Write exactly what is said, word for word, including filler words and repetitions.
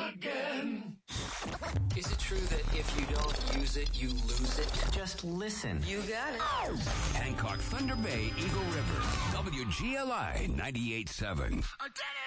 again. Is it true that if you don't use it, you lose it? Just listen. You got it. Hancock, Thunder Bay, Eagle River, W G L I ninety-eight point seven. I did it!